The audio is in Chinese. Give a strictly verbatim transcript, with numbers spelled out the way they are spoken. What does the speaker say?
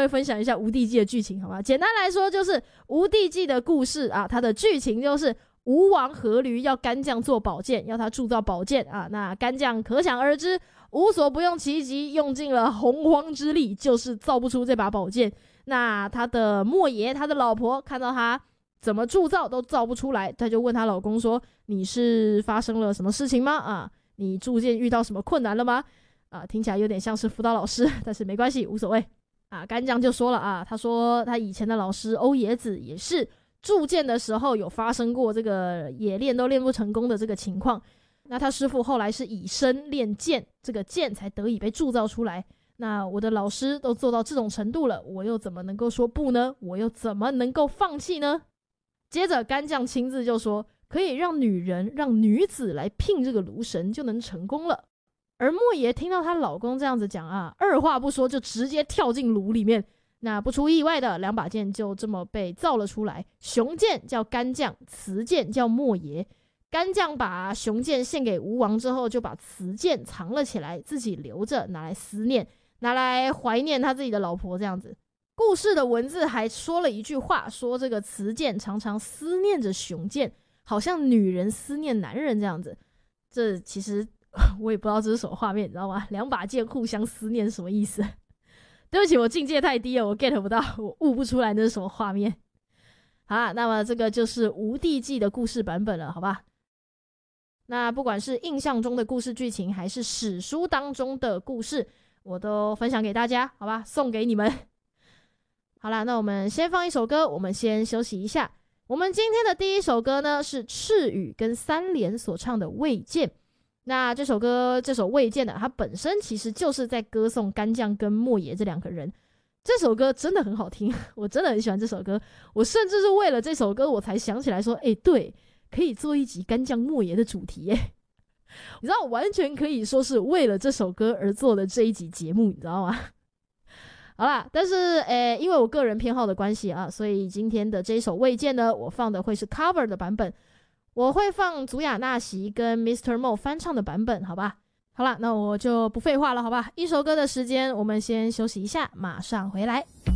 位分享一下无地记的剧情好吗？简单来说就是无地记的故事啊，它的剧情就是吴王阖闾要干将做宝剑，要他铸造宝剑啊，那干将可想而知，无所不用其极，用尽了洪荒之力，就是造不出这把宝剑。那他的莫爷，他的老婆看到他怎么铸造都造不出来，他就问她老公说，你是发生了什么事情吗？啊，你铸剑遇到什么困难了吗？啊，听起来有点像是辅导老师，但是没关系，无所谓啊。干将就说了啊，他说他以前的老师欧冶子也是铸剑的时候有发生过这个也练都练不成功的这个情况，那他师父后来是以身练剑，这个剑才得以被铸造出来。那我的老师都做到这种程度了，我又怎么能够说不呢？我又怎么能够放弃呢？接着干将亲自就说，可以让女人让女子来聘这个炉神就能成功了。而莫爷听到她老公这样子讲啊，二话不说就直接跳进炉里面。那不出意外的，两把剑就这么被造了出来。雄剑叫干将，雌剑叫莫爷。干将把雄剑献给吴王之后，就把雌剑藏了起来，自己留着拿来思念，拿来怀念他自己的老婆这样子。故事的文字还说了一句话，说这个雌剑常常思念着雄剑，好像女人思念男人这样子。这其实我也不知道这是什么画面，你知道吗？两把剑互相思念是什么意思？对不起，我境界太低了，我 get 不到，我悟不出来那是什么画面。好啦，那么这个就是无地记的故事版本了，好吧？那不管是印象中的故事剧情，还是史书当中的故事，我都分享给大家，好吧？送给你们。好啦，那我们先放一首歌，我们先休息一下。我们今天的第一首歌呢，是赤羽跟三连所唱的《未见》。那这首歌，这首《未见》呢，它本身其实就是在歌颂干将跟莫爷这两个人。这首歌真的很好听，我真的很喜欢这首歌。我甚至是为了这首歌，我才想起来说，哎、欸，对，可以做一集干将莫爷的主题耶。你知道，完全可以说是为了这首歌而做的这一集节目，你知道吗？好啦，但是诶，因为我个人偏好的关系啊，所以今天的这一首《未见》呢，我放的会是 cover 的版本，我会放祖雅纳席跟 mister Mo 翻唱的版本，好吧？好啦，那我就不废话了，好吧？一首歌的时间，我们先休息一下，马上回来。